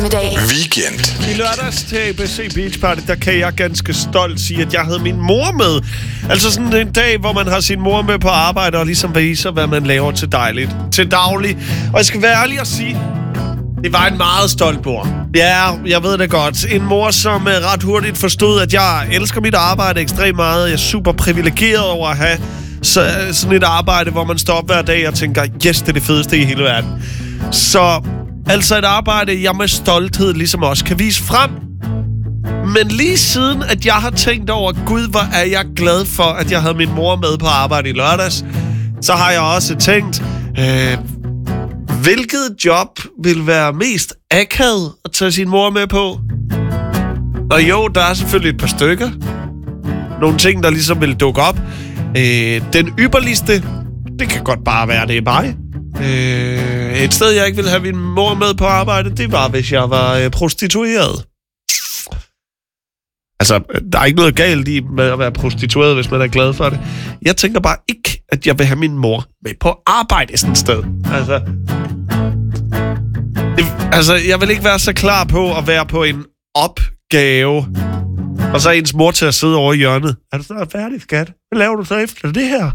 Weekend. I lørdags til ABC Beach Party, der kan jeg ganske stolt sige, at jeg havde min mor med. Altså sådan en dag, hvor man har sin mor med på arbejde og ligesom viser, hvad man laver til daglig. Og jeg skal være ærlig og sige, det var en meget stolt mor. Ja, jeg ved det godt. En mor, som ret hurtigt forstod, at jeg elsker mit arbejde ekstremt meget. Jeg er super privilegeret over at have sådan et arbejde, hvor man står op hver dag og tænker, yes, det er det fedeste i hele verden. Så altså et arbejde, jeg med stolthed ligesom også kan vise frem. Men lige siden, at jeg har tænkt over, gud, hvor er jeg glad for, at jeg havde min mor med på arbejde i lørdags, så har jeg også tænkt, hvilket job vil være mest akavet at tage sin mor med på? Og jo, der er selvfølgelig et par stykker. Nogle ting, der ligesom vil dukke op. Den ypperligste, det kan godt bare være, det er mig. Et sted, jeg ikke ville have min mor med på arbejde, det var, hvis jeg var prostitueret. Altså, der er ikke noget galt i med at være prostitueret, hvis man er glad for det. Jeg tænker bare ikke, at jeg vil have min mor med på arbejde sådan et sted. Altså, jeg vil ikke være så klar på at være på en opgave, og så er ens mor til at sidde over i hjørnet. Er du snart færdig, skat? Hvad laver du så efter det her?